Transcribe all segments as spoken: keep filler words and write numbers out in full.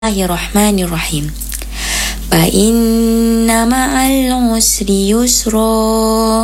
Bismillahirrahmanirrahim. Fa inna ma'al usri yusra.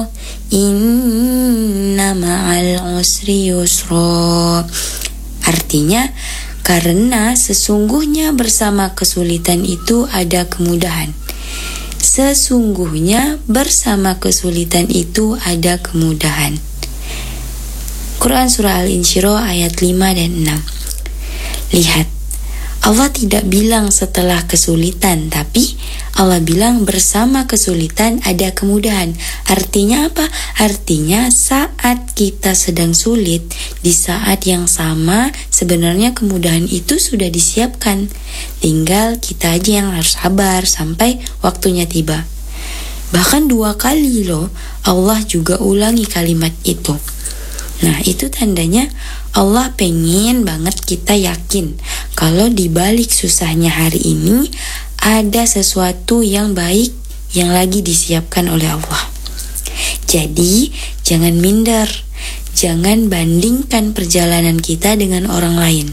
Inna ma'al usri yusra. Artinya, karena sesungguhnya bersama kesulitan itu ada kemudahan. Sesungguhnya bersama kesulitan itu ada kemudahan. Quran Surah Al-Insyirah ayat lima dan enam. Lihat, Allah tidak bilang setelah kesulitan, tapi Allah bilang bersama kesulitan ada kemudahan. Artinya apa? Artinya saat kita sedang sulit, di saat yang sama sebenarnya kemudahan itu sudah disiapkan. Tinggal kita aja yang harus sabar sampai waktunya tiba. Bahkan dua kali loh Allah juga ulangi kalimat itu. Nah, itu tandanya Allah pengen banget kita yakin kalau di balik susahnya hari ini ada sesuatu yang baik yang lagi disiapkan oleh Allah. Jadi, jangan minder, jangan bandingkan perjalanan kita dengan orang lain.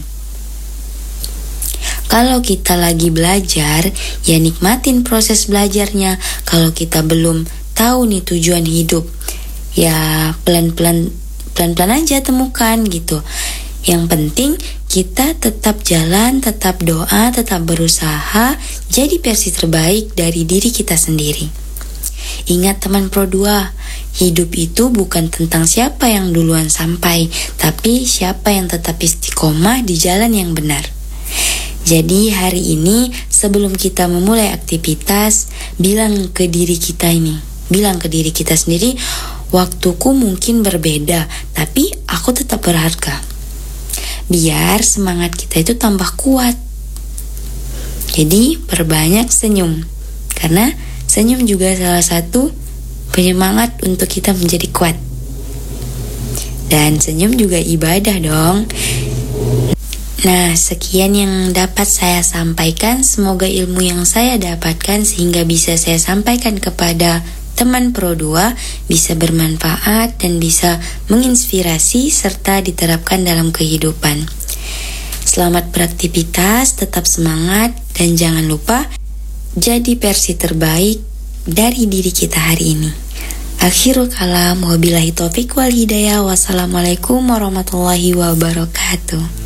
Kalau kita lagi belajar, ya nikmatin proses belajarnya. Kalau kita belum tahu nih tujuan hidup, ya pelan-pelan pelan-pelan aja temukan gitu. Yang penting kita tetap jalan, tetap doa, tetap berusaha jadi versi terbaik dari diri kita sendiri. Ingat teman Pro dua, hidup itu bukan tentang siapa yang duluan sampai, tapi siapa yang tetap istiqomah di jalan yang benar. Jadi hari ini sebelum kita memulai aktivitas, bilang ke diri kita ini, bilang ke diri kita sendiri, waktuku mungkin berbeda, tapi aku tetap berharga. Biar semangat kita itu tambah kuat. Jadi perbanyak senyum, karena senyum juga salah satu penyemangat untuk kita menjadi kuat. Dan senyum juga ibadah dong. Nah, sekian yang dapat saya sampaikan. Semoga ilmu yang saya dapatkan sehingga bisa saya sampaikan kepada teman Pro dua bisa bermanfaat dan bisa menginspirasi serta diterapkan dalam kehidupan. Selamat beraktivitas, tetap semangat, dan jangan lupa jadi versi terbaik dari diri kita hari ini. Akhirul kalam, wabillahi taufiq wal hidayah. Wassalamualaikum warahmatullahi wabarakatuh.